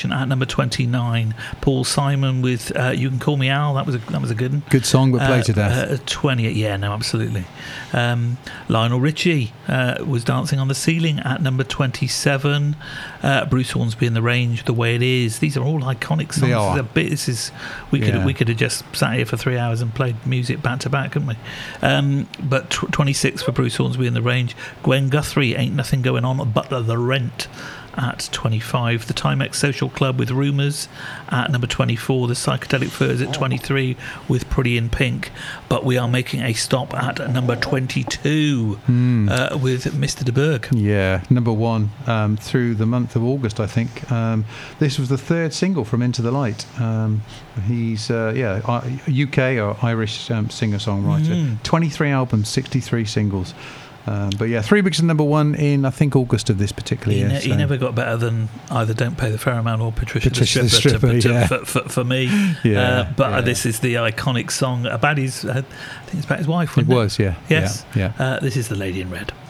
position at number 29. Paul Simon with You Can Call Me Al. That was a good one. Good song, but played to death. 20. Yeah, no, absolutely. Lionel Richie was Dancing on the Ceiling at number 27. Bruce Hornsby and the Range, The Way It Is. These are all iconic songs. They are. We could have just sat here for 3 hours and played music back to back, couldn't we? But 26 for Bruce Hornsby and the Range. Gwen Guthrie, Ain't Nothing Going On but The Rent at 25. The Timex Social Club with Rumours at number 24. The Psychedelic Furs at 23 with Pretty in Pink. But we are making a stop at number 22 with Mr. de Burgh. Yeah, number one through the month of August, I think. This was the third single from Into the Light. He's UK or Irish singer-songwriter. 23 albums, 63 singles. But yeah, 3 weeks of number one in, I think, August of this particular year. He never got better than either Don't Pay the Fair Amount or Patricia the Stripper for me. This is the iconic song about his, I think it's about his wife, wasn't it? It was, yeah. Yes. Yeah. This is The Lady in Red.